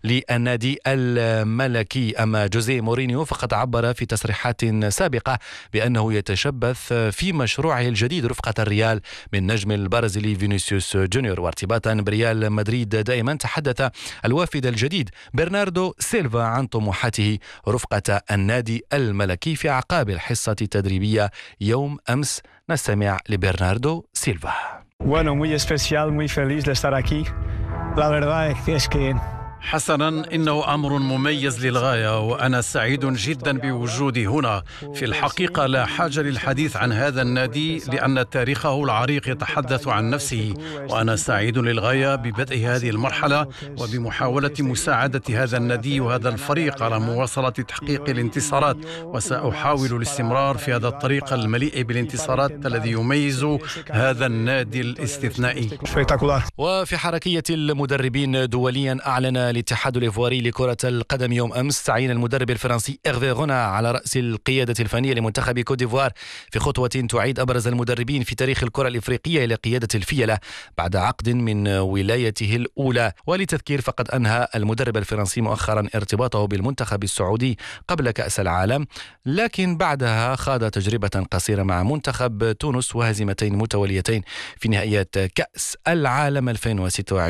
للنادي الملكي. أما جوزيه مورينيو فقد عبر في تصريحات سابقة بأنه يتشبث في مشروعه الجديد رفقة الريال من نجم البرازيلي فينيسيوس جونيور. وارتباطا بريال مدريد دائما تحدث الوافد الجديد برناردو سيلفا عن طموحاته رفقة النادي الملكي في أعقاب الحصة التدريبية يوم أمس. نستمع لبرناردو سيلفا. Bueno, muy especial, muy feliz de estar aquí. La verdad es que حسنا، إنه أمر مميز للغاية وأنا سعيد جدا بوجودي هنا. في الحقيقة لا حاجة للحديث عن هذا النادي لأن تاريخه العريق يتحدث عن نفسه، وأنا سعيد للغاية ببدء هذه المرحلة وبمحاولة مساعدة هذا النادي وهذا الفريق على مواصلة تحقيق الانتصارات، وسأحاول الاستمرار في هذا الطريق المليء بالانتصارات الذي يميز هذا النادي الاستثنائي. وفي حركية المدربين دوليا، أعلن الاتحاد الإيفواري لكرة القدم يوم أمس تعيين المدرب الفرنسي إيرفي غونا على رأس القيادة الفنية لمنتخب كوت ديفوار في خطوة تعيد أبرز المدربين في تاريخ الكرة الإفريقية إلى قيادة الفيلة بعد عقد من ولايته الأولى. ولتذكير، فقد أنهى المدرب الفرنسي مؤخرا ارتباطه بالمنتخب السعودي قبل كأس العالم، لكن بعدها خاض تجربة قصيرة مع منتخب تونس وهزيمتين متواليتين في نهائيات كأس العالم 2026.